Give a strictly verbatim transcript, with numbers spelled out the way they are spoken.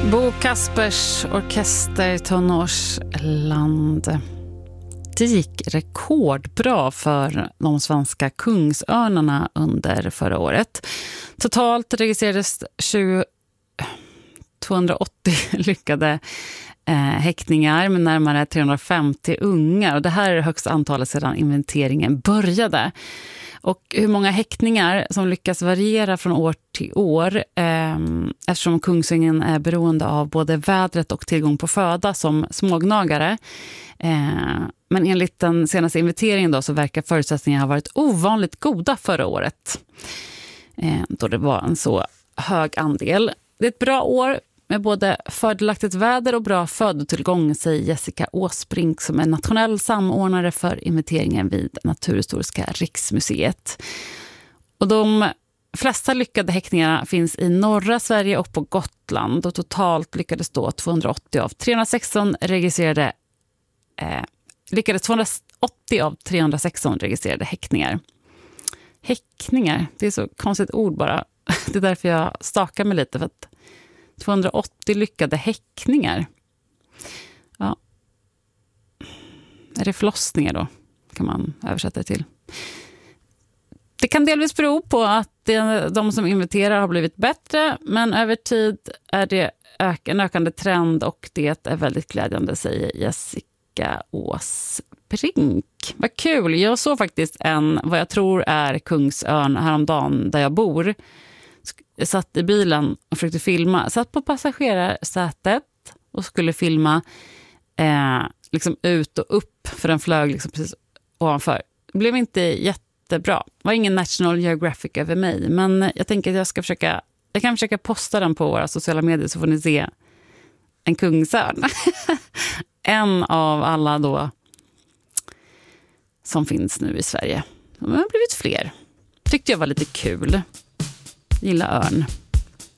Bo Kaspers orkester Tonårsland. Det gick rekordbra för de svenska kungsörnarna under förra året. Totalt registrerades tvåhundraåttio lyckade eh, häktningar med närmare trehundrafemtio ungar. Och det här är det högsta antalet sedan inventeringen började. Och hur många häktningar som lyckas variera från år till år eh, eftersom Kungsängen är beroende av både vädret och tillgång på föda som smågnagare. Eh, men enligt den senaste inventeringen då, så verkar förutsättningarna ha varit ovanligt goda förra året. Eh, då det var en så hög andel. Det är ett bra år med både fördelaktigt väder och bra födotillgång, säger Jessica Åsbrink som är nationell samordnare för inventeringen vid Naturhistoriska riksmuseet. Och de flesta lyckade häktningarna finns i norra Sverige och på Gotland. Och totalt lyckades då tvåhundraåttio av trehundrasexton registrerade eh, lyckades tvåhundraåttio av trehundrasexton registrerade häktningar. Häckningar, det är så konstigt ord bara. Det är därför jag stakar mig lite, för att tvåhundraåttio lyckade häckningar. Ja. Är det förlossningar då? Kan man översätta det till. Det kan delvis bero på att det, de som inventerar har blivit bättre, men över tid är det ök, en ökande trend och det är väldigt glädjande, säger Jessica Åsbrink. Vad kul! Jag såg faktiskt en, vad jag tror är Kungsörn häromdagen där jag bor. Jag satt i bilen och försökte filma. Satt på passagerarsätet och skulle filma eh, liksom ut och upp, för den flög liksom precis ovanför. Det blev inte jättebra. Det var ingen National Geographic över mig. Men jag tänker att jag ska försöka, jag kan försöka posta den på våra sociala medier så får ni se en kungsörn. En av alla då som finns nu i Sverige. De har blivit fler. Tyckte jag var lite kul. Gilla örn.